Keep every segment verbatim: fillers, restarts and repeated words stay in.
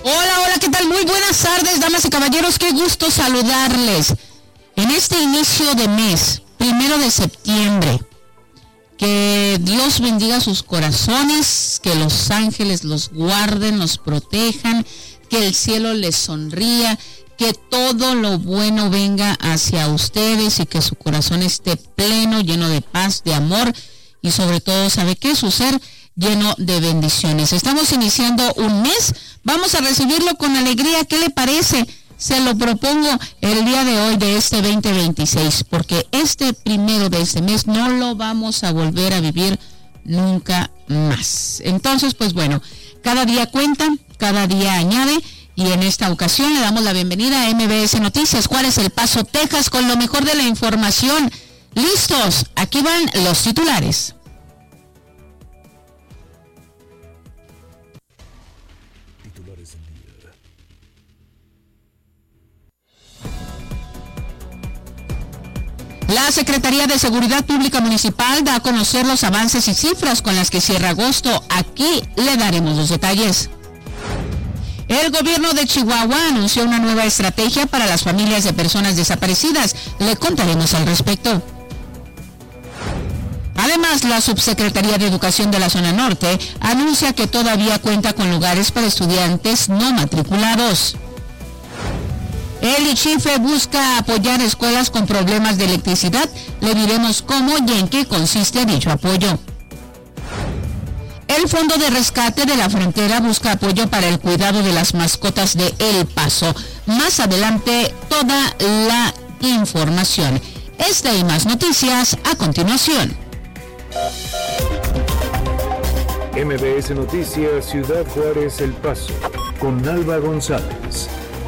Hola, hola, ¿qué tal? Muy buenas tardes, damas y caballeros, qué gusto saludarles. En este inicio de mes, primero de septiembre, que Dios bendiga sus corazones, que los ángeles los guarden, los protejan, que el cielo les sonría, que todo lo bueno venga hacia ustedes y que su corazón esté pleno, lleno de paz, de amor y sobre todo, ¿sabe qué? Su ser lleno de bendiciones. Estamos iniciando un mes, vamos a recibirlo con alegría. ¿Qué le parece? Se lo propongo el día de hoy de este veinte veintiséis, porque este primero de este mes no lo vamos a volver a vivir nunca más. Entonces, pues bueno, cada día cuenta, cada día añade, y en esta ocasión le damos la bienvenida a M B S Noticias. ¿Cuál es el Paso, Texas? Con lo mejor de la información. ¿Listos? Aquí van los titulares. La Secretaría de Seguridad Pública Municipal da a conocer los avances y cifras con las que cierra agosto. Aquí le daremos los detalles. El gobierno de Chihuahua anunció una nueva estrategia para las familias de personas desaparecidas. Le contaremos al respecto. Además, la Subsecretaría de Educación de la Zona Norte anuncia que todavía cuenta con lugares para estudiantes no matriculados. El ICHIFE busca apoyar escuelas con problemas de electricidad. Le diremos cómo y en qué consiste dicho apoyo. El Fondo de Rescate de la Frontera busca apoyo para el cuidado de las mascotas de El Paso. Más adelante, toda la información. Esta y más noticias a continuación. M B S Noticias, Ciudad Juárez, El Paso, con Alba González.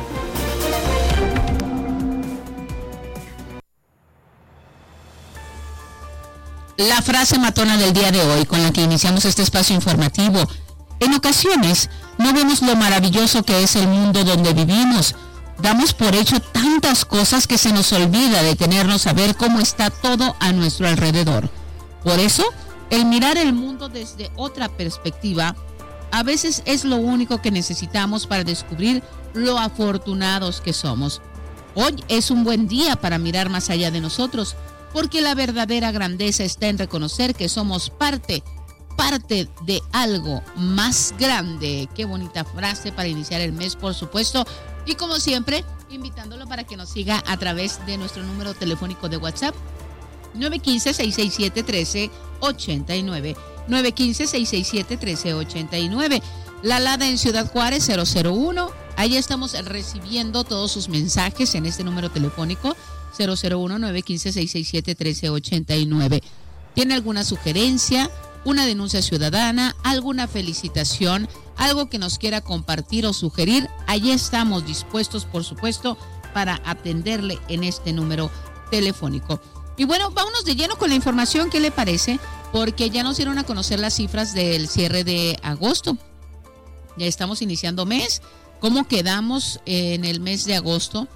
La frase matona del día de hoy, con la que iniciamos este espacio informativo. En ocasiones, no vemos lo maravilloso que es el mundo donde vivimos. Damos por hecho tantas cosas que se nos olvida detenernos a ver cómo está todo a nuestro alrededor. Por eso, el mirar el mundo desde otra perspectiva, a veces es lo único que necesitamos para descubrir lo afortunados que somos. Hoy es un buen día para mirar más allá de nosotros, porque la verdadera grandeza está en reconocer que somos parte, parte de algo más grande. Qué bonita frase para iniciar el mes, por supuesto. Y como siempre, invitándolo para que nos siga a través de nuestro número telefónico de WhatsApp, nueve uno cinco, seis seis siete, uno tres ocho nueve, nueve uno cinco, seis seis siete, uno tres ocho nueve. La Lada en Ciudad Juárez, cero cero uno. Ahí estamos recibiendo todos sus mensajes en este número telefónico, cero cero uno, nueve uno cinco, seis seis siete, uno tres ocho nueve. ¿Tiene alguna sugerencia, una denuncia ciudadana, alguna felicitación, algo que nos quiera compartir o sugerir? Allí estamos dispuestos, por supuesto, para atenderle en este número telefónico. Y bueno, vámonos de lleno con la información, ¿qué le parece? Porque ya nos dieron a conocer las cifras del cierre de agosto. Ya estamos iniciando mes. ¿Cómo quedamos en el mes de agosto?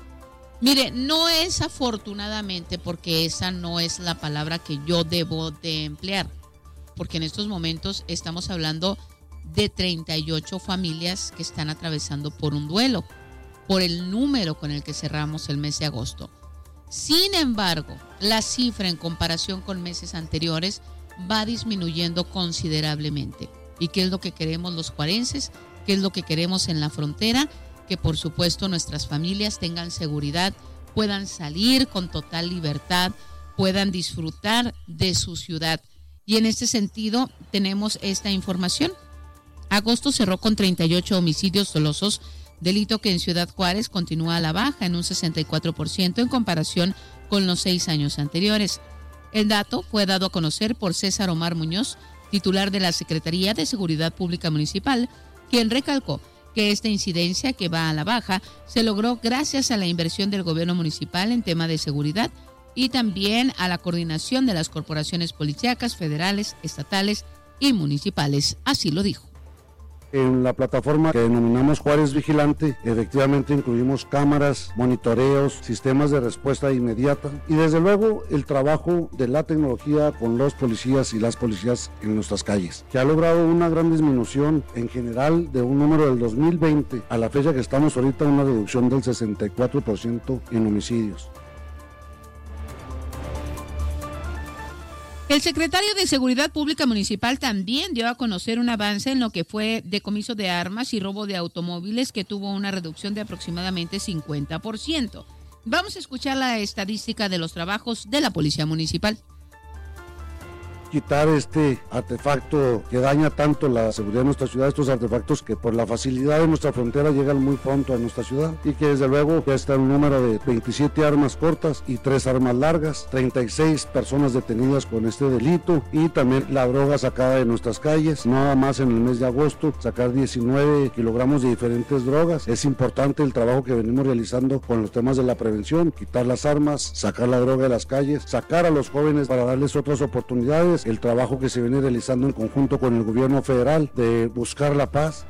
Mire, no es afortunadamente, porque esa no es la palabra que yo debo de emplear, porque en estos momentos estamos hablando de treinta y ocho familias que están atravesando por un duelo, por el número con el que cerramos el mes de agosto. Sin embargo, la cifra en comparación con meses anteriores va disminuyendo considerablemente. ¿Y qué es lo que queremos los juarenses? ¿Qué es lo que queremos en la frontera? Que por supuesto nuestras familias tengan seguridad, puedan salir con total libertad, puedan disfrutar de su ciudad. Y en este sentido tenemos esta información. Agosto cerró con treinta y ocho homicidios dolosos, delito que en Ciudad Juárez continúa a la baja en un sesenta y cuatro por ciento en comparación con los seis años anteriores. El dato fue dado a conocer por César Omar Muñoz, titular de la Secretaría de Seguridad Pública Municipal, quien recalcó que esta incidencia, que va a la baja, se logró gracias a la inversión del gobierno municipal en tema de seguridad y también a la coordinación de las corporaciones policíacas federales, estatales y municipales. Así lo dijo. En la plataforma que denominamos Juárez Vigilante, efectivamente incluimos cámaras, monitoreos, sistemas de respuesta inmediata y desde luego el trabajo de la tecnología con los policías y las policías en nuestras calles, que ha logrado una gran disminución en general de un número del dos mil veinte a la fecha que estamos ahorita, una reducción del sesenta y cuatro por ciento en homicidios. El secretario de Seguridad Pública Municipal también dio a conocer un avance en lo que fue decomiso de armas y robo de automóviles, que tuvo una reducción de aproximadamente cincuenta por ciento. Vamos a escuchar la estadística de los trabajos de la Policía Municipal. Quitar este artefacto que daña tanto la seguridad de nuestra ciudad, estos artefactos que por la facilidad de nuestra frontera llegan muy pronto a nuestra ciudad y que desde luego ya está un número de veintisiete armas cortas y tres armas largas, treinta y seis personas detenidas con este delito y también la droga sacada de nuestras calles, nada más en el mes de agosto, sacar diecinueve kilogramos de diferentes drogas. Es importante el trabajo que venimos realizando con los temas de la prevención, quitar las armas, sacar la droga de las calles, sacar a los jóvenes para darles otras oportunidades, el trabajo que se viene realizando en conjunto con el gobierno federal de buscar la paz.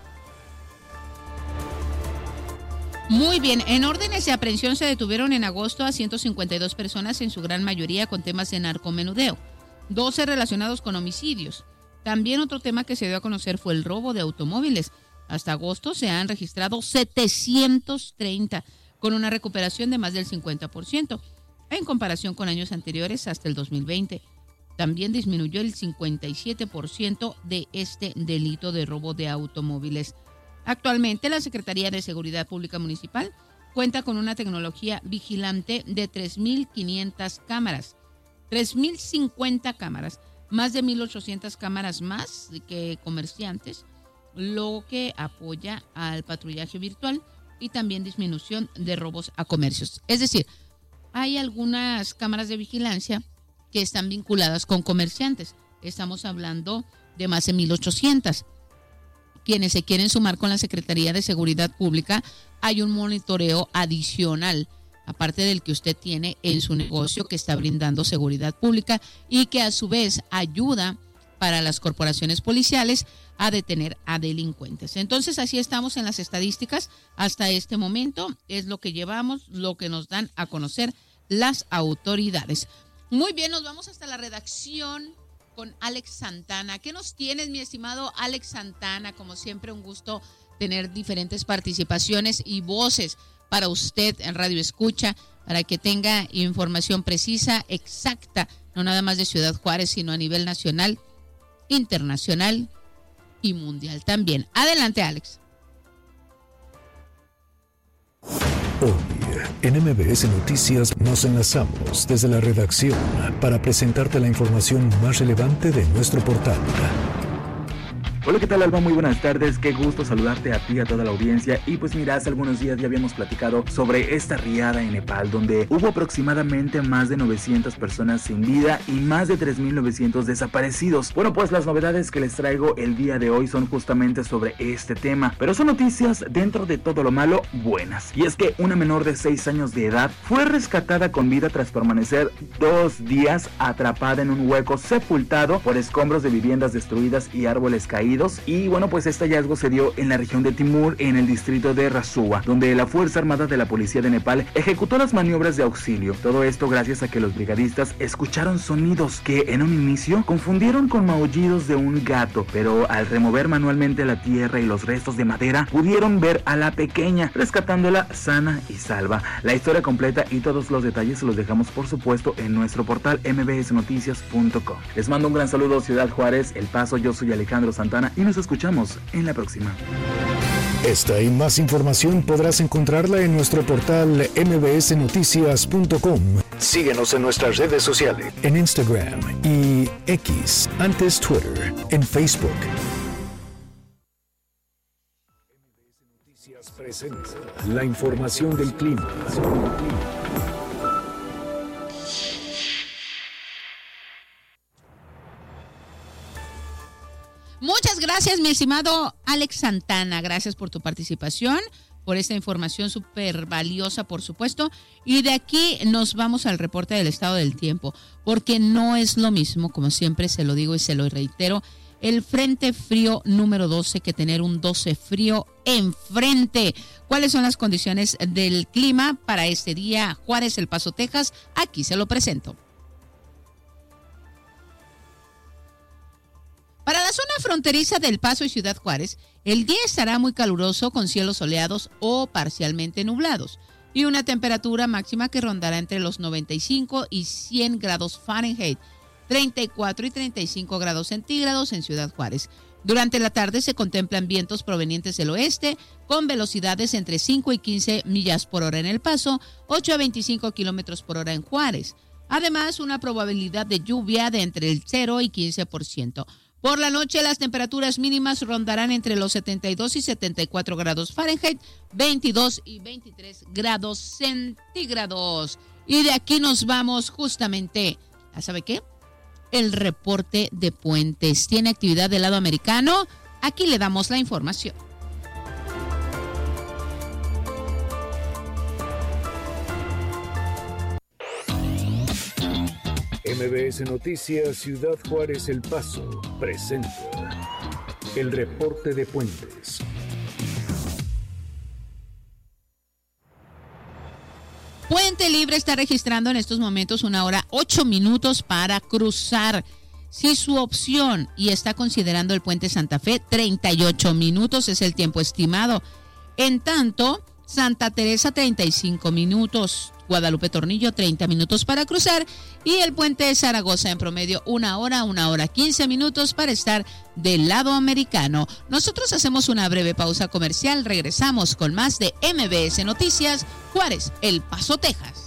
Muy bien, en órdenes de aprehensión se detuvieron en agosto a ciento cincuenta y dos personas, en su gran mayoría con temas de narcomenudeo, doce relacionados con homicidios. También otro tema que se dio a conocer fue el robo de automóviles. Hasta agosto se han registrado setecientos treinta, con una recuperación de más del cincuenta por ciento, en comparación con años anteriores hasta el dos mil veinte. También disminuyó el cincuenta y siete por ciento de este delito de robo de automóviles. Actualmente, la Secretaría de Seguridad Pública Municipal cuenta con una tecnología vigilante de tres mil quinientas cámaras, tres mil cincuenta cámaras, más de mil ochocientas cámaras más que comerciantes, lo que apoya al patrullaje virtual y también disminución de robos a comercios. Es decir, hay algunas cámaras de vigilancia que están vinculadas con comerciantes. Estamos hablando de más de mil ochocientas. Quienes se quieren sumar con la Secretaría de Seguridad Pública, hay un monitoreo adicional, aparte del que usted tiene en su negocio, que está brindando seguridad pública y que a su vez ayuda para las corporaciones policiales a detener a delincuentes. Entonces, así estamos en las estadísticas. Hasta este momento es lo que llevamos, lo que nos dan a conocer las autoridades. Muy bien, nos vamos hasta la redacción con Alex Santana. ¿Qué nos tienes, mi estimado Alex Santana? Como siempre, un gusto tener diferentes participaciones y voces para usted en Radio Escucha, para que tenga información precisa, exacta, no nada más de Ciudad Juárez, sino a nivel nacional, internacional y mundial también. Adelante, Alex. Hoy, en M B S Noticias, nos enlazamos desde la redacción para presentarte la información más relevante de nuestro portal. Hola, ¿qué tal, Alba? Muy buenas tardes, qué gusto saludarte a ti y a toda la audiencia. Y pues mira, hace algunos días ya habíamos platicado sobre esta riada en Nepal, donde hubo aproximadamente más de novecientas personas sin vida y más de tres mil novecientos desaparecidos. Bueno, pues las novedades que les traigo el día de hoy son justamente sobre este tema, pero son noticias dentro de todo lo malo buenas. Y es que una menor de seis años de edad fue rescatada con vida tras permanecer dos días atrapada en un hueco sepultado por escombros de viviendas destruidas y árboles caídos. Y bueno, pues este hallazgo se dio en la región de Timur, en el distrito de Rasua, donde la Fuerza Armada de la Policía de Nepal ejecutó las maniobras de auxilio. Todo esto gracias a que los brigadistas escucharon sonidos que en un inicio confundieron con maullidos de un gato, pero al remover manualmente la tierra y los restos de madera, pudieron ver a la pequeña, rescatándola sana y salva. La historia completa y todos los detalles se los dejamos, por supuesto, en nuestro portal m b s noticias punto com. Les mando un gran saludo, Ciudad Juárez, El Paso. Yo soy Alejandro Santana y nos escuchamos en la próxima. Esta y más información podrás encontrarla en nuestro portal m b s noticias punto com. Síguenos en nuestras redes sociales, en Instagram y X, antes Twitter, en Facebook. M B S Noticias presenta la información del clima. Muchas gracias, mi estimado Alex Santana. Gracias por tu participación, por esta información súper valiosa, por supuesto. Y de aquí nos vamos al reporte del estado del tiempo, porque no es lo mismo, como siempre se lo digo y se lo reitero, el Frente Frío número doce que tener un doce frío enfrente. ¿Cuáles son las condiciones del clima para este día? Juárez, El Paso, Texas, aquí se lo presento. Para la zona fronteriza del Paso y Ciudad Juárez, el día estará muy caluroso con cielos soleados o parcialmente nublados y una temperatura máxima que rondará entre los noventa y cinco y cien grados Fahrenheit, treinta y cuatro y treinta y cinco grados centígrados en Ciudad Juárez. Durante la tarde se contemplan vientos provenientes del oeste con velocidades entre cinco y quince millas por hora en El Paso, ocho a veinticinco kilómetros por hora en Juárez. Además, una probabilidad de lluvia de entre el cero y quince por ciento. Por la noche, las temperaturas mínimas rondarán entre los setenta y dos y setenta y cuatro grados Fahrenheit, veintidós y veintitrés grados centígrados. Y de aquí nos vamos justamente, ¿ya sabe qué? El reporte de puentes. ¿Tiene actividad del lado americano? Aquí le damos la información. M B S Noticias Ciudad Juárez El Paso presenta el reporte de puentes. Puente Libre está registrando en estos momentos una hora ocho minutos para cruzar. Si su opción y está considerando el puente Santa Fe, treinta y ocho minutos es el tiempo estimado. En tanto, Santa Teresa treinta y cinco minutos, Guadalupe Tornillo treinta minutos para cruzar y el puente de Zaragoza en promedio una hora, una hora quince minutos para estar del lado americano. Nosotros hacemos una breve pausa comercial, regresamos con más de M B S Noticias, Juárez, El Paso, Texas.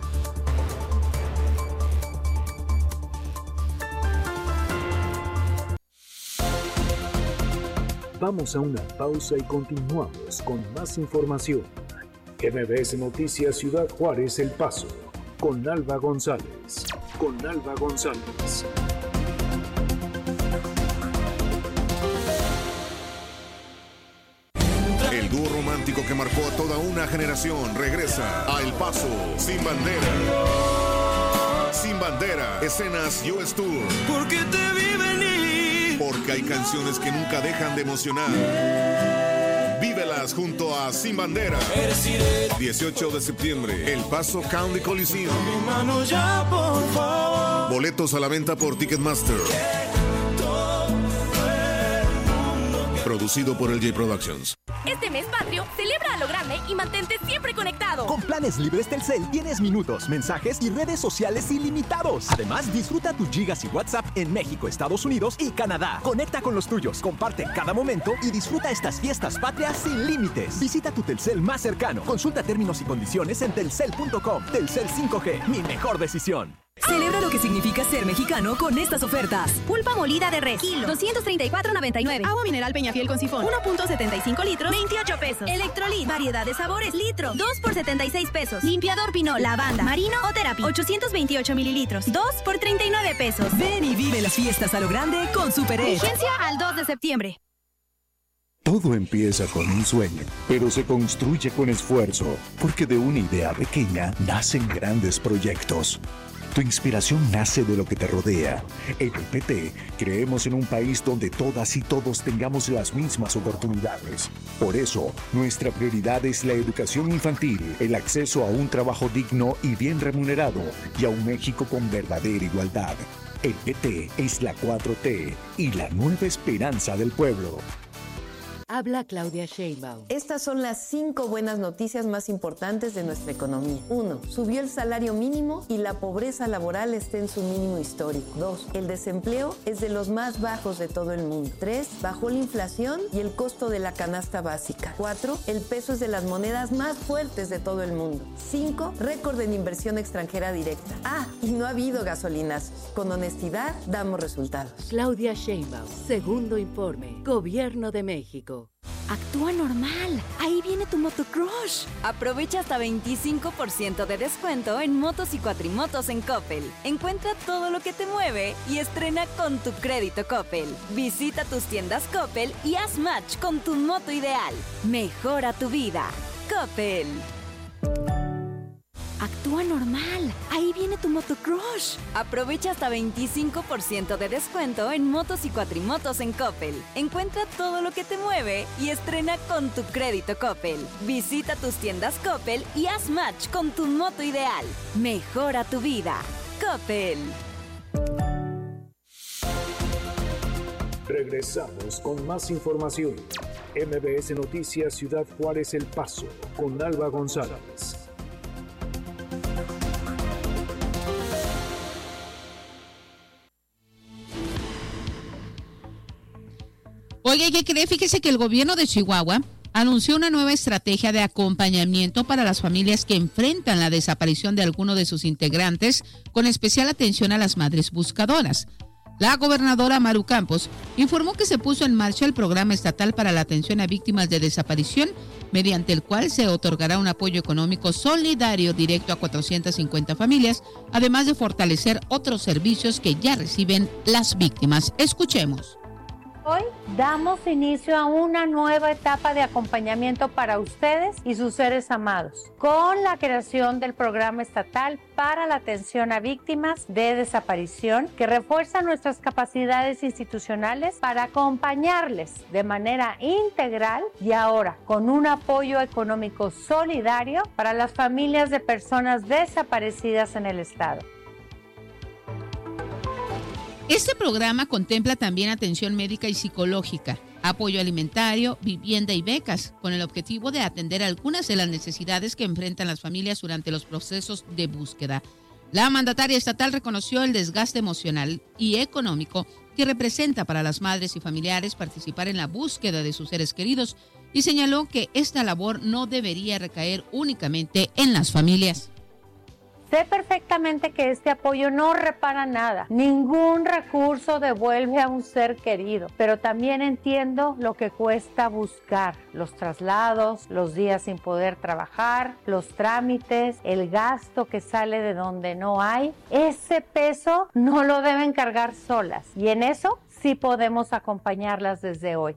Vamos a una pausa y continuamos con más información. M B S Noticias Ciudad Juárez El Paso, con Alba González. Con Alba González. El dúo romántico que marcó a toda una generación regresa a El Paso sin bandera. Sin bandera, escenas U S Tour. Porque te vi venir. Porque hay canciones que nunca dejan de emocionar. Vívelas junto a Sin Bandera. dieciocho de septiembre, El Paso County Coliseum. Ya, por favor. Boletos a la venta por Ticketmaster. Producido por L J Productions. Este mes patrio, celebra a lo grande y mantente siempre conectado. Con planes libres Telcel tienes minutos, mensajes y redes sociales ilimitados. Además, disfruta tus gigas y WhatsApp en México, Estados Unidos y Canadá. Conecta con los tuyos, comparte cada momento y disfruta estas fiestas patrias sin límites. Visita tu Telcel más cercano. Consulta términos y condiciones en telcel punto com. Telcel cinco G, mi mejor decisión. Celebra lo que significa ser mexicano con estas ofertas. Pulpa molida de res, kilo, doscientos treinta y cuatro noventa y nueve. Agua mineral Peñafiel con sifón, uno punto setenta y cinco litros, veintiocho pesos. Electrolit, variedad de sabores, litro, dos por setenta y seis pesos. Limpiador Pinol, lavanda, marino o Therapy, ochocientos veintiocho mililitros, dos por treinta y nueve pesos. Ven y vive las fiestas a lo grande con Super Edge. Vigencia al dos de septiembre. Todo empieza con un sueño, pero se construye con esfuerzo, porque de una idea pequeña nacen grandes proyectos. Tu inspiración nace de lo que te rodea. En el P T creemos en un país donde todas y todos tengamos las mismas oportunidades. Por eso, nuestra prioridad es la educación infantil, el acceso a un trabajo digno y bien remunerado, y a un México con verdadera igualdad. El P T es la cuatro T y la nueva esperanza del pueblo. Habla Claudia Sheinbaum. Estas son las cinco buenas noticias más importantes de nuestra economía. Uno, subió el salario mínimo y la pobreza laboral está en su mínimo histórico. Dos, el desempleo es de los más bajos de todo el mundo. Tres, bajó la inflación y el costo de la canasta básica. Cuatro, el peso es de las monedas más fuertes de todo el mundo. Cinco, récord en inversión extranjera directa. Ah, y no ha habido gasolinazos. Con honestidad, damos resultados. Claudia Sheinbaum, segundo informe, Gobierno de México. Actúa normal. Ahí viene tu motocrush. Aprovecha hasta veinticinco por ciento de descuento en motos y cuatrimotos en Coppel. Encuentra todo lo que te mueve y estrena con tu crédito Coppel. Visita tus tiendas Coppel y haz match con tu moto ideal. Mejora tu vida. Coppel. Actúa normal. Ahí viene tu motocrush. Aprovecha hasta veinticinco por ciento de descuento en motos y cuatrimotos en Coppel. Encuentra todo lo que te mueve y estrena con tu crédito Coppel. Visita tus tiendas Coppel y haz match con tu moto ideal. Mejora tu vida. Coppel. Regresamos con más información. M B S Noticias Ciudad Juárez El Paso con Alba González. Oye, ¿qué cree? Fíjese que el gobierno de Chihuahua anunció una nueva estrategia de acompañamiento para las familias que enfrentan la desaparición de alguno de sus integrantes, con especial atención a las madres buscadoras. La gobernadora Maru Campos informó que se puso en marcha el programa estatal para la atención a víctimas de desaparición, mediante el cual se otorgará un apoyo económico solidario directo a cuatrocientas cincuenta familias, además de fortalecer otros servicios que ya reciben las víctimas. Escuchemos. Hoy damos inicio a una nueva etapa de acompañamiento para ustedes y sus seres amados, con la creación del programa estatal para la atención a víctimas de desaparición, que refuerza nuestras capacidades institucionales para acompañarles de manera integral y ahora con un apoyo económico solidario para las familias de personas desaparecidas en el estado. Este programa contempla también atención médica y psicológica, apoyo alimentario, vivienda y becas, con el objetivo de atender algunas de las necesidades que enfrentan las familias durante los procesos de búsqueda. La mandataria estatal reconoció el desgaste emocional y económico que representa para las madres y familiares participar en la búsqueda de sus seres queridos y señaló que esta labor no debería recaer únicamente en las familias. Sé perfectamente que este apoyo no repara nada, ningún recurso devuelve a un ser querido, pero también entiendo lo que cuesta buscar, los traslados, los días sin poder trabajar, los trámites, el gasto que sale de donde no hay. Ese peso no lo deben cargar solas y en eso sí podemos acompañarlas desde hoy.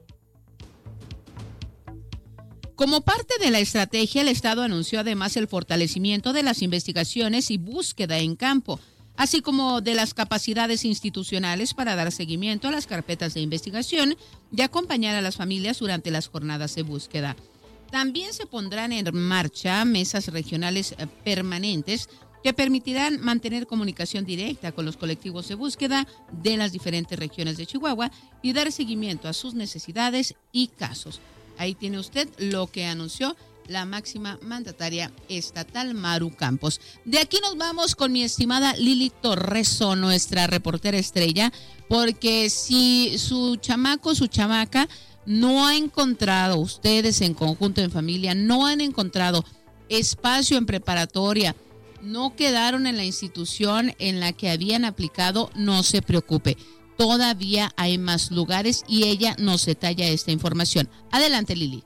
Como parte de la estrategia, el Estado anunció además el fortalecimiento de las investigaciones y búsqueda en campo, así como de las capacidades institucionales para dar seguimiento a las carpetas de investigación y acompañar a las familias durante las jornadas de búsqueda. También se pondrán en marcha mesas regionales permanentes que permitirán mantener comunicación directa con los colectivos de búsqueda de las diferentes regiones de Chihuahua y dar seguimiento a sus necesidades y casos. Ahí tiene usted lo que anunció la máxima mandataria estatal, Maru Campos. De aquí nos vamos con mi estimada Lili Torreso, nuestra reportera estrella, porque si su chamaco, su chamaca, no ha encontrado, ustedes en conjunto, en familia, no han encontrado espacio en preparatoria, no quedaron en la institución en la que habían aplicado, no se preocupe. Todavía hay más lugares y ella nos detalla esta información. Adelante, Lili.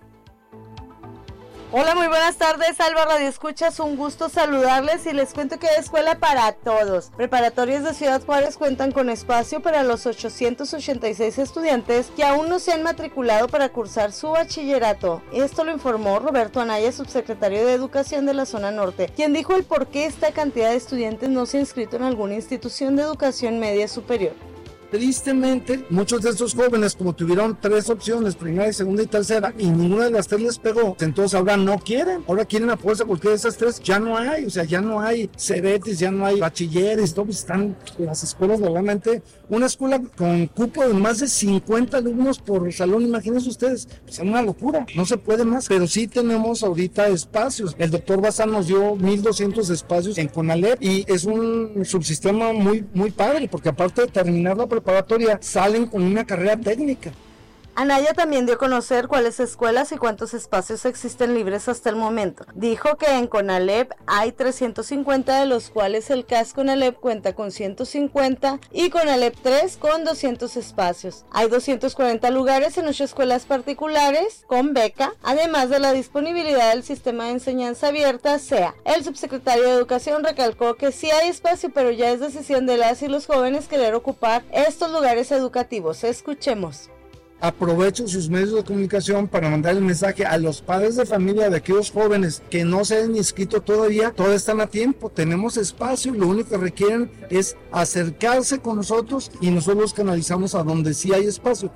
Hola, muy buenas tardes, Alba Radio Escuchas, un gusto saludarles y les cuento que hay escuela para todos. Preparatorias de Ciudad Juárez cuentan con espacio para los ochocientos ochenta y seis estudiantes que aún no se han matriculado para cursar su bachillerato. Esto lo informó Roberto Anaya, subsecretario de Educación de la Zona Norte, quien dijo el por qué esta cantidad de estudiantes no se ha inscrito en alguna institución de educación media superior. Tristemente, muchos de estos jóvenes, como tuvieron tres opciones, primera, segunda y tercera, y ninguna de las tres les pegó, entonces ahora no quieren, ahora quieren a fuerza cualquiera de esas tres, ya no hay, o sea, ya no hay cebetis, ya no hay bachilleres, todo, pues están las escuelas realmente, una escuela con cupo de más de cincuenta alumnos por salón, imagínense ustedes, pues es una locura, no se puede más, pero sí tenemos ahorita espacios, el doctor Bazán nos dio mil doscientos espacios en CONALEP, y es un subsistema muy, muy padre, porque aparte de terminar la preparatoria, salen con una carrera técnica. Anaya también dio a conocer cuáles escuelas y cuántos espacios existen libres hasta el momento. Dijo que en CONALEP hay trescientos cincuenta, de los cuales el C A S CONALEP cuenta con ciento cincuenta y CONALEP tres con doscientos espacios. Hay doscientos cuarenta lugares en ocho escuelas particulares con beca, además de la disponibilidad del sistema de enseñanza abierta, S E A. El subsecretario de Educación recalcó que sí hay espacio, pero ya es decisión de las y los jóvenes querer ocupar estos lugares educativos. Escuchemos. Aprovecho sus medios de comunicación para mandar el mensaje a los padres de familia de aquellos jóvenes que no se han inscrito todavía, todavía están a tiempo, tenemos espacio, lo único que requieren es acercarse con nosotros y nosotros los canalizamos a donde sí hay espacio.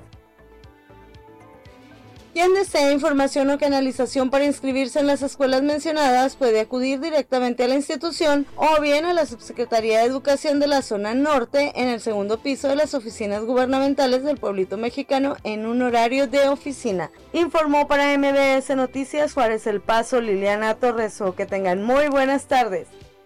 Quien desee información o canalización para inscribirse en las escuelas mencionadas puede acudir directamente a la institución o bien a la Subsecretaría de Educación de la Zona Norte en el segundo piso de las oficinas gubernamentales del Pueblito Mexicano en un horario de oficina. Informó para M B S Noticias Juárez El Paso, Liliana Torreso. Que tengan muy buenas tardes.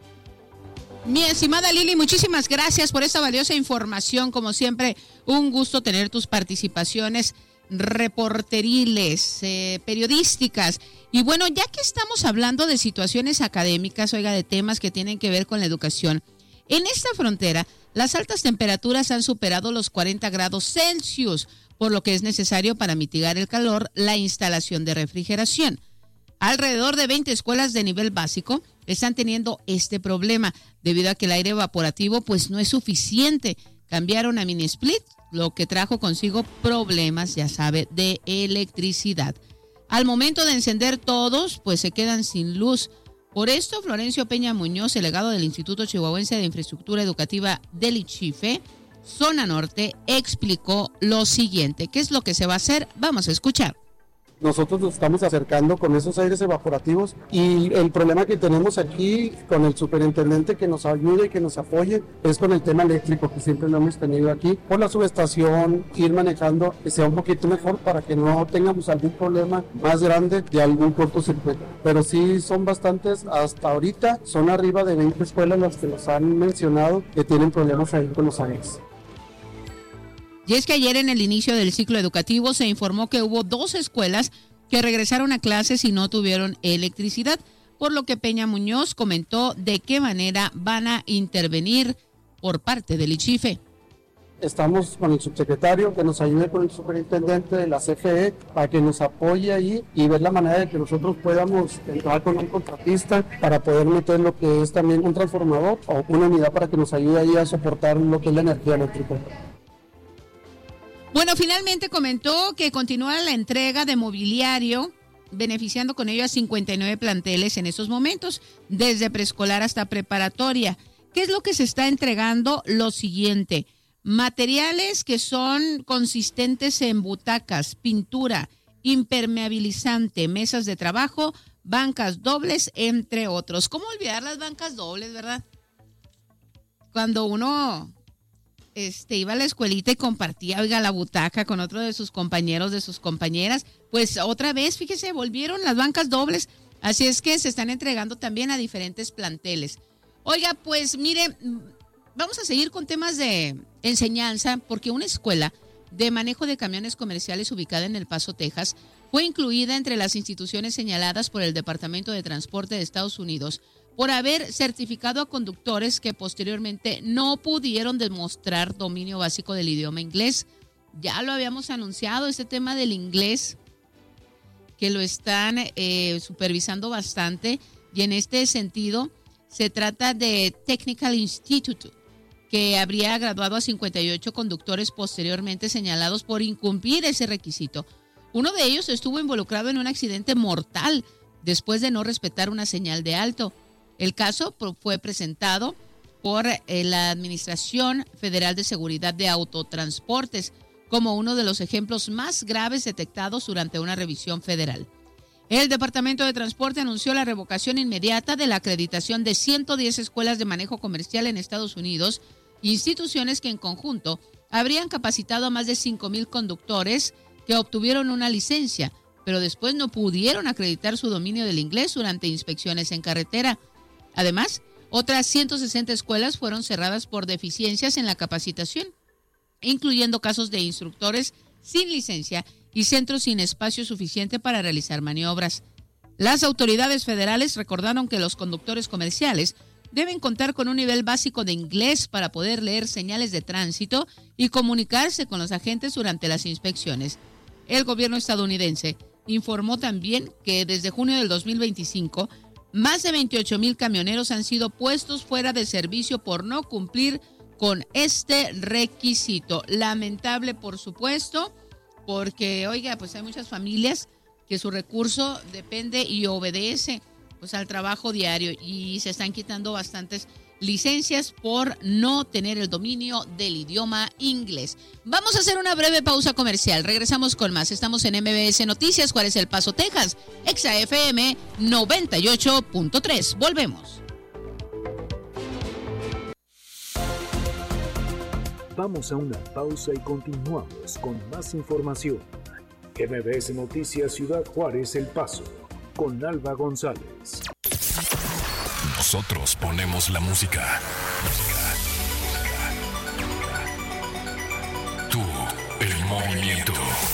Mi estimada Lili, muchísimas gracias por esta valiosa información. Como siempre, un gusto tener tus participaciones reporteriles, eh, periodísticas. Y bueno, ya que estamos hablando de situaciones académicas, oiga, de temas que tienen que ver con la educación, en esta frontera las altas temperaturas han superado los cuarenta grados Celsius, por lo que es necesario para mitigar el calor la instalación de refrigeración. Alrededor de veinte escuelas de nivel básico están teniendo este problema debido a que el aire evaporativo pues no es suficiente. Cambiaron a mini split, lo que trajo consigo problemas, ya sabe, de electricidad. Al momento de encender todos, pues se quedan sin luz. Por esto, Florencio Peña Muñoz, delegado del Instituto Chihuahuense de Infraestructura Educativa del ICHIFE, Zona Norte, explicó lo siguiente. ¿Qué es lo que se va a hacer? Vamos a escuchar. Nosotros nos estamos acercando con esos aires evaporativos y el problema que tenemos aquí con el superintendente que nos ayude y que nos apoye es con el tema eléctrico que siempre lo hemos tenido aquí. Por la subestación, ir manejando que sea un poquito mejor para que no tengamos algún problema más grande de algún cortocircuito. Pero sí son bastantes, hasta ahorita son arriba de veinte escuelas las que nos han mencionado que tienen problemas ahí con los aires. Y es que ayer en el inicio del ciclo educativo se informó que hubo dos escuelas que regresaron a clases y no tuvieron electricidad, por lo que Peña Muñoz comentó de qué manera van a intervenir por parte del ICHIFE. Estamos con el subsecretario que nos ayude con el superintendente de la C F E para que nos apoye ahí y ver la manera de que nosotros podamos entrar con un contratista para poder meter lo que es también un transformador o una unidad para que nos ayude ahí a soportar lo que es la energía eléctrica. Bueno, finalmente comentó que continúa la entrega de mobiliario, beneficiando con ello a cincuenta y nueve planteles en estos momentos, desde preescolar hasta preparatoria. ¿Qué es lo que se está entregando? Lo siguiente: materiales que son consistentes en butacas, pintura, impermeabilizante, mesas de trabajo, bancas dobles, entre otros. ¿Cómo olvidar las bancas dobles, verdad? Cuando uno... Este, iba a la escuelita y compartía, oiga, la butaca con otro de sus compañeros, de sus compañeras, pues otra vez, fíjese, volvieron las bancas dobles, así es que se están entregando también a diferentes planteles. Oiga, pues mire, vamos a seguir con temas de enseñanza, porque una escuela de manejo de camiones comerciales ubicada en El Paso, Texas, fue incluida entre las instituciones señaladas por el Departamento de Transporte de Estados Unidos por haber certificado a conductores que posteriormente no pudieron demostrar dominio básico del idioma inglés. Ya lo habíamos anunciado, este tema del inglés, que lo están eh, supervisando bastante, y en este sentido se trata de Technical Institute, que habría graduado a cincuenta y ocho conductores posteriormente señalados por incumplir ese requisito. Uno de ellos estuvo involucrado en un accidente mortal después de no respetar una señal de alto. El caso fue presentado por la Administración Federal de Seguridad de Autotransportes como uno de los ejemplos más graves detectados durante una revisión federal. El Departamento de Transporte anunció la revocación inmediata de la acreditación de ciento diez escuelas de manejo comercial en Estados Unidos, instituciones que en conjunto habrían capacitado a más de cinco mil conductores que obtuvieron una licencia, pero después no pudieron acreditar su dominio del inglés durante inspecciones en carretera. Además, otras ciento sesenta escuelas fueron cerradas por deficiencias en la capacitación, incluyendo casos de instructores sin licencia y centros sin espacio suficiente para realizar maniobras. Las autoridades federales recordaron que los conductores comerciales deben contar con un nivel básico de inglés para poder leer señales de tránsito y comunicarse con los agentes durante las inspecciones. El gobierno estadounidense informó también que desde junio del dos mil veinticinco, más de veintiocho mil camioneros han sido puestos fuera de servicio por no cumplir con este requisito. Lamentable, por supuesto, porque, oiga, pues hay muchas familias que su recurso depende y obedece pues al trabajo diario y se están quitando bastantes licencias por no tener el dominio del idioma inglés. Vamos a hacer una breve pausa comercial. Regresamos con más. Estamos en M B S Noticias, Juárez, El Paso, Texas. Exa F M noventa y ocho punto tres. Volvemos. Vamos a una pausa y continuamos con más información. M B S Noticias Ciudad Juárez, El Paso, con Alba González. Nosotros ponemos la música. Tú, el movimiento.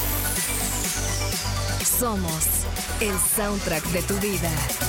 Somos el soundtrack de tu vida.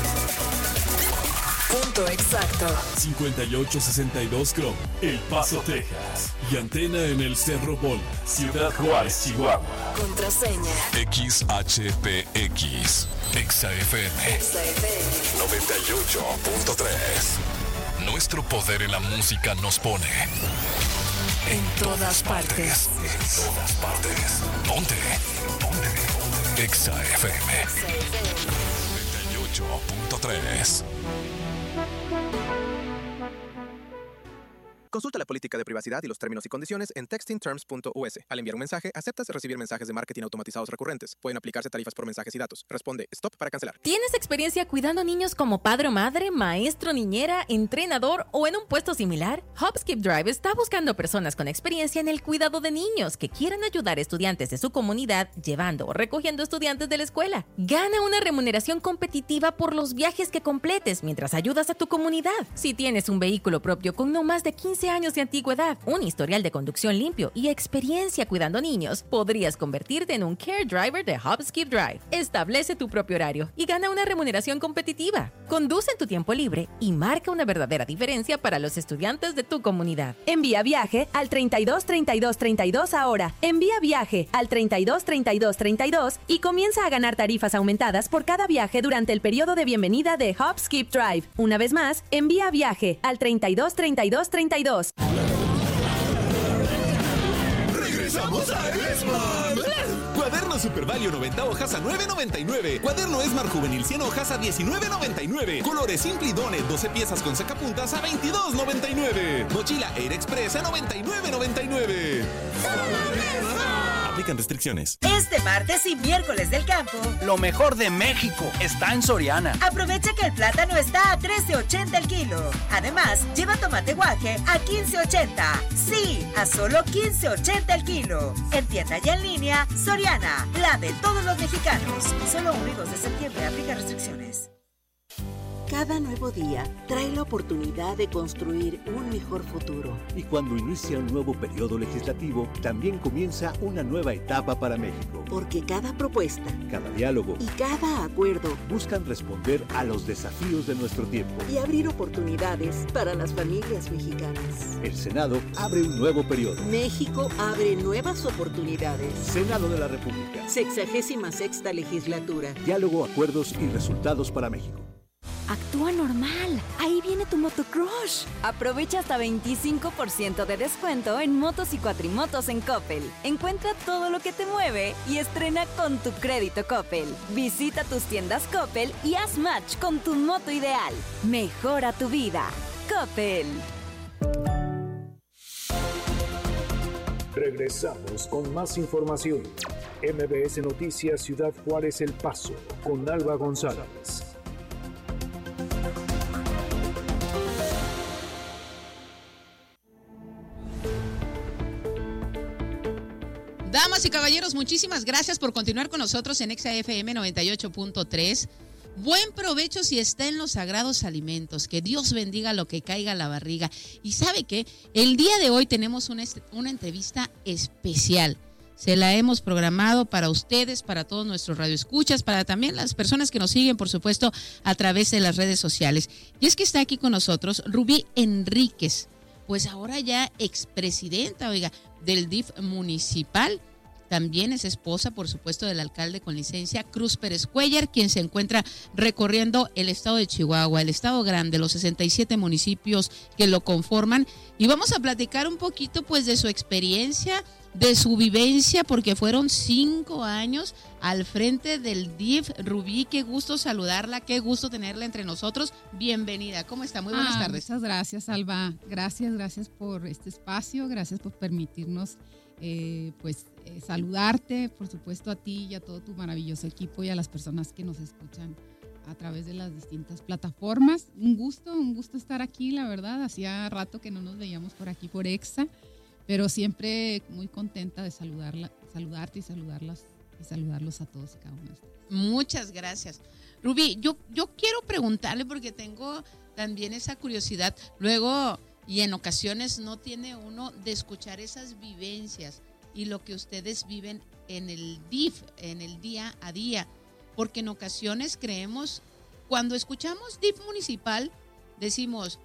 Punto exacto. cincuenta y ocho sesenta y dos Chrome, El Paso, Texas. Y antena en el Cerro Bola, Ciudad Juárez, Chihuahua. Contraseña X H P X. Exa F M. Exa F M. noventa y ocho punto tres. Nuestro poder en la música nos pone en todas partes. En todas partes. Ponte. Ponte. Exa F M. noventa y ocho punto tres. Consulta la política de privacidad y los términos y condiciones en texting terms punto u s. Al enviar un mensaje, aceptas recibir mensajes de marketing automatizados recurrentes. Pueden aplicarse tarifas por mensajes y datos. Responde stop para cancelar. ¿Tienes experiencia cuidando niños como padre o madre, maestro, niñera, entrenador o en un puesto similar? HopSkip Drive está buscando personas con experiencia en el cuidado de niños que quieran ayudar a estudiantes de su comunidad llevando o recogiendo estudiantes de la escuela. Gana una remuneración competitiva por los viajes que completes mientras ayudas a tu comunidad. Si tienes un vehículo propio con no más de quince años de antigüedad, un historial de conducción limpio y experiencia cuidando niños, podrías convertirte en un Care Driver de HopSkip Drive. Establece tu propio horario y gana una remuneración competitiva. Conduce en tu tiempo libre y marca una verdadera diferencia para los estudiantes de tu comunidad. Envía viaje al treinta y dos treinta y dos treinta y dos ahora. Envía viaje al treinta y dos treinta y dos treinta y dos y comienza a ganar tarifas aumentadas por cada viaje durante el periodo de bienvenida de HopSkip Drive. Una vez más, envía viaje al treinta y dos treinta y dos treinta y dos. ¡Regresamos a Smart! Cuaderno Super Value noventa hojas a nueve noventa y nueve. Cuaderno Smart Juvenil cien hojas a diecinueve noventa y nueve. Colores Simple y Done doce piezas con sacapuntas a veintidós noventa y nueve. Mochila Air Express a noventa y nueve noventa y nueve. Aplican restricciones. Este martes y miércoles del campo, lo mejor de México está en Soriana. Aprovecha que el plátano está a trece ochenta el kilo. Además, lleva tomate guaje a quince ochenta. Sí, a solo quince ochenta el kilo. En tienda y en línea, Soriana, la de todos los mexicanos. Solo uno y dos de septiembre. Aplica restricciones. Cada nuevo día trae la oportunidad de construir un mejor futuro. Y cuando inicia un nuevo periodo legislativo, también comienza una nueva etapa para México. Porque cada propuesta, cada diálogo y cada acuerdo buscan responder a los desafíos de nuestro tiempo y abrir oportunidades para las familias mexicanas. El Senado abre un nuevo periodo. México abre nuevas oportunidades. Senado de la República. Sexagésima sexta legislatura. Diálogo, acuerdos y resultados para México. Actúa normal. Ahí viene tu motocross. Aprovecha hasta veinticinco por ciento de descuento en motos y cuatrimotos en Coppel. Encuentra todo lo que te mueve y estrena con tu crédito Coppel. Visita tus tiendas Coppel y haz match con tu moto ideal. Mejora tu vida. Coppel. Regresamos con más información. M B S Noticias Ciudad Juárez, El Paso, con Alba González. Damas y caballeros, muchísimas gracias por continuar con nosotros en Exa F M noventa y ocho punto tres. Buen provecho si está en los sagrados alimentos. Que Dios bendiga lo que caiga a la barriga. Y ¿sabe qué? El día de hoy tenemos una, una entrevista especial. Se la hemos programado para ustedes, para todos nuestros radioescuchas, para también las personas que nos siguen, por supuesto, a través de las redes sociales. Y es que está aquí con nosotros Rubí Enríquez, pues ahora ya expresidenta, oiga, del D I F municipal. También es esposa, por supuesto, del alcalde con licencia, Cruz Pérez Cuellar, quien se encuentra recorriendo el estado de Chihuahua, el estado grande, los sesenta y siete municipios que lo conforman. Y vamos a platicar un poquito, pues, de su experiencia de su vivencia, porque fueron cinco años al frente del D I F. Rubí, qué gusto saludarla, qué gusto tenerla entre nosotros. Bienvenida, ¿cómo está? Muy buenas ah, tardes. Muchas gracias, Alba. Gracias, gracias por este espacio, gracias por permitirnos eh, pues eh, saludarte, por supuesto a ti y a todo tu maravilloso equipo y a las personas que nos escuchan a través de las distintas plataformas. Un gusto, un gusto estar aquí, la verdad. Hacía rato que no nos veíamos por aquí por Exa, pero siempre muy contenta de saludarla, saludarte y saludarlas y saludarlos a todos y cada uno de ustedes. Muchas gracias. Rubí, yo, yo quiero preguntarle porque tengo también esa curiosidad. Luego, y en ocasiones no tiene uno de escuchar esas vivencias y lo que ustedes viven en el D I F, en el día a día. Porque en ocasiones creemos, cuando escuchamos D I F municipal, decimos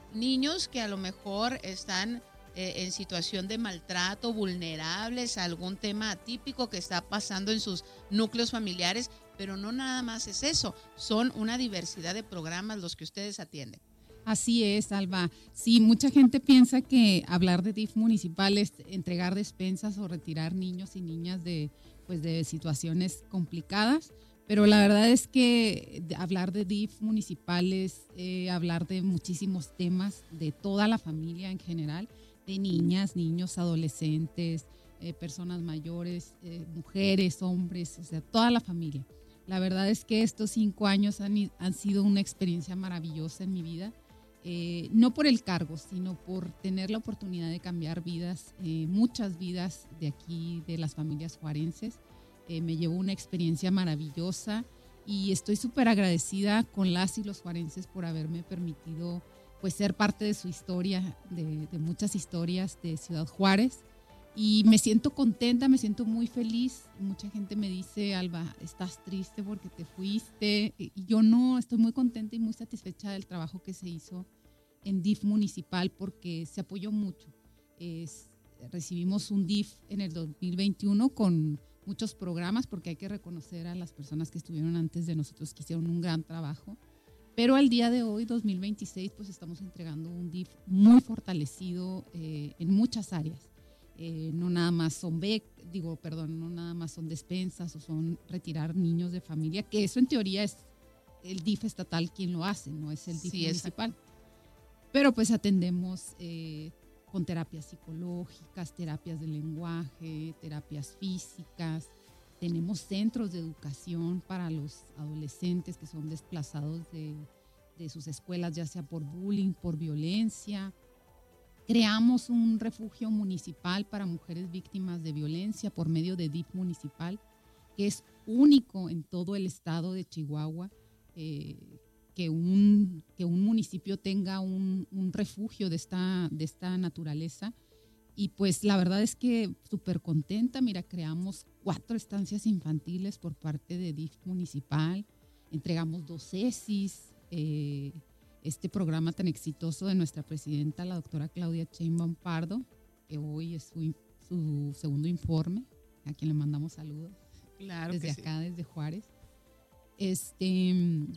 niños que a lo mejor están eh, en situación de maltrato, vulnerables, algún tema atípico que está pasando en sus núcleos familiares, pero no nada más es eso, son una diversidad de programas los que ustedes atienden. Así es, Alba. Sí, mucha gente piensa que hablar de D I F municipal es entregar despensas o retirar niños y niñas de, pues, de situaciones complicadas. Pero la verdad es que hablar de D I F municipal es eh, hablar de muchísimos temas, de toda la familia en general, de niñas, niños, adolescentes, eh, personas mayores, eh, mujeres, hombres, o sea, toda la familia. La verdad es que estos cinco años han, han sido una experiencia maravillosa en mi vida, eh, no por el cargo, sino por tener la oportunidad de cambiar vidas, eh, muchas vidas de aquí, de las familias juarenses. Eh, me llevó una experiencia maravillosa y estoy súper agradecida con las y los juarenses por haberme permitido pues ser parte de su historia, de, de muchas historias de Ciudad Juárez, y me siento contenta, me siento muy feliz. Mucha gente me dice, Alba, estás triste porque te fuiste, y yo no, estoy muy contenta y muy satisfecha del trabajo que se hizo en D I F municipal porque se apoyó mucho. Es, recibimos un D I F en el dos mil veintiuno con muchos programas, porque hay que reconocer a las personas que estuvieron antes de nosotros, que hicieron un gran trabajo. Pero al día de hoy, dos mil veintiséis, pues estamos entregando un D I F muy fortalecido eh, en muchas áreas. Eh, no nada más son bec, digo, perdón, no nada más son despensas o son retirar niños de familia, que eso en teoría es el D I F estatal quien lo hace, no es el D I F sí, municipal. Exacto. Pero pues atendemos eh, con terapias psicológicas, terapias de lenguaje, terapias físicas. Tenemos centros de educación para los adolescentes que son desplazados de, de sus escuelas, ya sea por bullying, por violencia. Creamos un refugio municipal para mujeres víctimas de violencia por medio de D I F municipal, que es único en todo el estado de Chihuahua, eh, que un, que un municipio tenga un, un refugio de esta, de esta naturaleza. Y pues la verdad es que súper contenta. Mira, creamos cuatro estancias infantiles por parte de D I F municipal, entregamos dos ESIs, eh, este programa tan exitoso de nuestra presidenta, la doctora Claudia Sheinbaum Pardo, que hoy es su, su segundo informe, a quien le mandamos saludos. Claro desde que acá, sí. Desde Juárez. Este...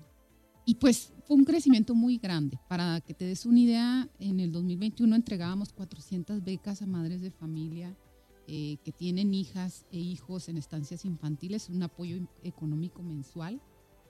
Y pues fue un crecimiento muy grande. Para que te des una idea, en el dos mil veintiuno entregábamos cuatrocientas becas a madres de familia eh, que tienen hijas e hijos en estancias infantiles, un apoyo económico mensual.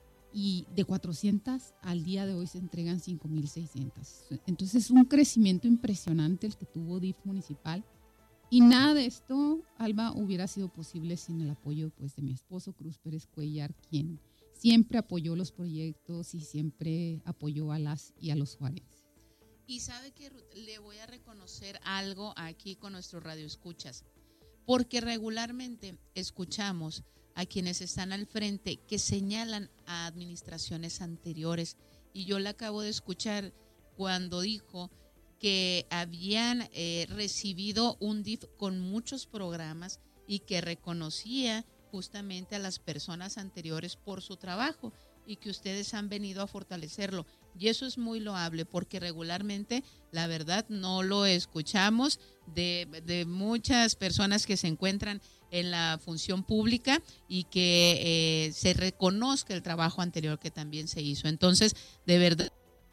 Y de cuatrocientas al día de hoy se entregan cinco mil seiscientas. Entonces es un crecimiento impresionante el que tuvo D I F municipal. Y nada de esto, Alba, hubiera sido posible sin el apoyo pues, de mi esposo, Cruz Pérez Cuellar, quien siempre apoyó los proyectos y siempre apoyó a las y a los juarenses. Y sabe que le voy a reconocer algo aquí con nuestros radioescuchas, porque regularmente escuchamos a quienes están al frente que señalan a administraciones anteriores, y yo la acabo de escuchar cuando dijo que habían eh, recibido un D I F con muchos programas y que reconocía justamente a las personas anteriores por su trabajo y que ustedes han venido a fortalecerlo. Y eso es muy loable porque regularmente, la verdad, no lo escuchamos de, de muchas personas que se encuentran en la función pública y que eh, se reconozca el trabajo anterior que también se hizo. Entonces, de verdad,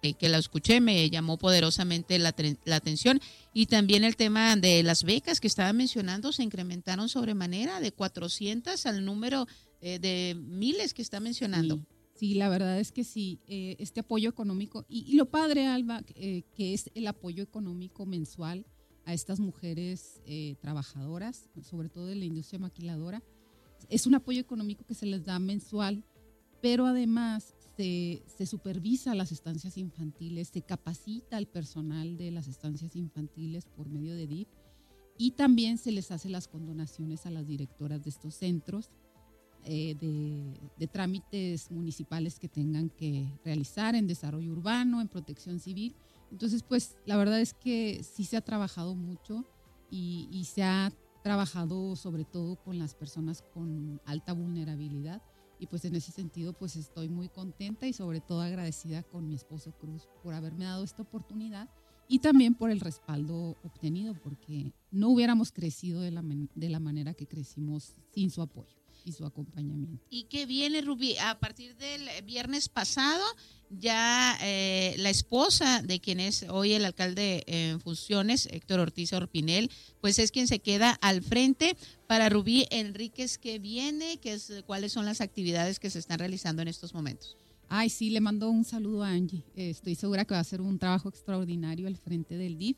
eh, que la escuché, me llamó poderosamente la, la atención. Y también el tema de las becas que estaba mencionando, se incrementaron sobremanera de cuatrocientas al número eh, de miles que está mencionando. Sí. Sí, la verdad es que sí, eh, este apoyo económico, y, y lo padre, Alba, eh, que es el apoyo económico mensual a estas mujeres eh, trabajadoras, sobre todo de la industria maquiladora, es un apoyo económico que se les da mensual, pero además se, se supervisa las estancias infantiles, se capacita al personal de las estancias infantiles por medio de D I F, y también se les hace las condonaciones a las directoras de estos centros, Eh, de, de trámites municipales que tengan que realizar en desarrollo urbano, en protección civil. Entonces, pues la verdad es que sí se ha trabajado mucho y, y se ha trabajado sobre todo con las personas con alta vulnerabilidad, y pues en ese sentido pues estoy muy contenta y sobre todo agradecida con mi esposo Cruz por haberme dado esta oportunidad y también por el respaldo obtenido, porque no hubiéramos crecido de la, de la manera que crecimos sin su apoyo y su acompañamiento. ¿Y qué viene, Rubí? A partir del viernes pasado, ya eh, la esposa de quien es hoy el alcalde en funciones, Héctor Ortiz Orpinel, pues es quien se queda al frente. Para Rubí Enríquez, ¿qué viene? ¿Qué es, cuáles son las actividades que se están realizando en estos momentos? Ay, sí, le mando un saludo a Angie. Eh, estoy segura que va a hacer un trabajo extraordinario al frente del D I F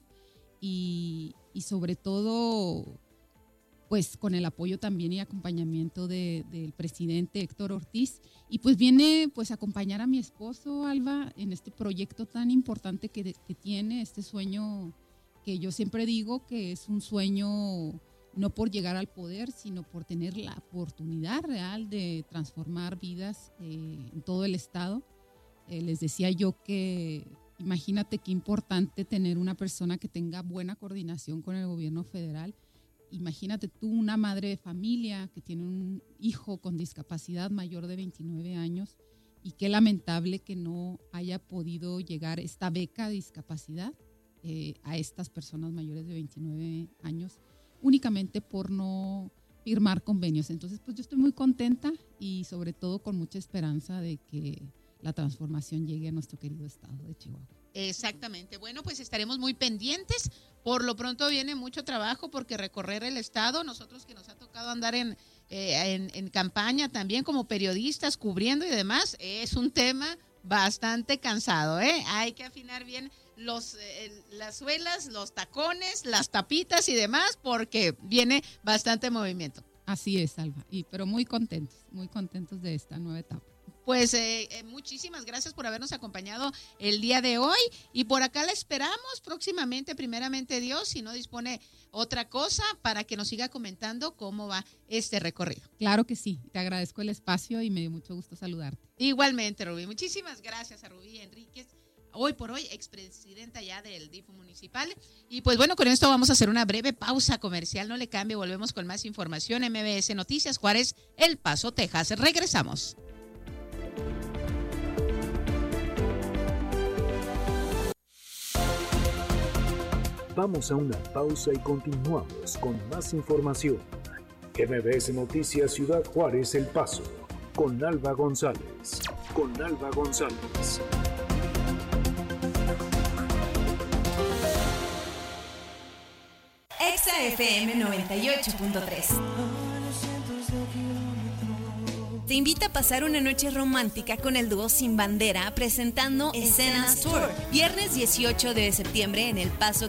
y, y sobre todo, pues con el apoyo también y acompañamiento de, del presidente Héctor Ortiz. Y pues viene pues a acompañar a mi esposo, Alba, en este proyecto tan importante que, que tiene, este sueño que yo siempre digo que es un sueño no por llegar al poder, sino por tener la oportunidad real de transformar vidas eh, en todo el estado. Eh, les decía yo que imagínate qué importante tener una persona que tenga buena coordinación con el gobierno federal. Imagínate tú, una madre de familia que tiene un hijo con discapacidad mayor de veintinueve años, y qué lamentable que no haya podido llegar esta beca de discapacidad eh, a estas personas mayores de veintinueve años, únicamente por no firmar convenios. Entonces, pues yo estoy muy contenta y sobre todo con mucha esperanza de que la transformación llegue a nuestro querido estado de Chihuahua. Exactamente. Bueno, pues estaremos muy pendientes. Por lo pronto viene mucho trabajo porque recorrer el estado, nosotros que nos ha tocado andar en, eh, en, en campaña también como periodistas, cubriendo y demás, es un tema bastante cansado, ¿eh? Hay que afinar bien los eh, las suelas, los tacones, las tapitas y demás, porque viene bastante movimiento. Así es, Alba, y pero muy contentos, muy contentos de esta nueva etapa. Pues eh, eh, muchísimas gracias por habernos acompañado el día de hoy, y por acá la esperamos próximamente, primeramente Dios, si no dispone otra cosa, para que nos siga comentando cómo va este recorrido. Claro que sí, te agradezco el espacio y me dio mucho gusto saludarte. Igualmente, Rubí, muchísimas gracias a Rubí Enríquez, hoy por hoy expresidenta ya del D I F municipal. Y pues bueno, con esto vamos a hacer una breve pausa comercial, no le cambie, volvemos con más información. M B S Noticias Juárez, El Paso, Texas. Regresamos. Vamos a una pausa y continuamos con más información. M B S Noticias Ciudad Juárez, El Paso, con Alba González. Con Alba González. Exa F M noventa y ocho punto tres. Te invita a pasar una noche romántica con el dúo Sin Bandera presentando Escenas Tour. Viernes dieciocho de septiembre en El Paso,